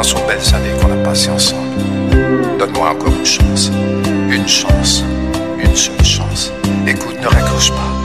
pense aux belles années qu'on a passées ensemble. Donne-moi encore une chance, une seule chance. Écoute, ne raccroche pas.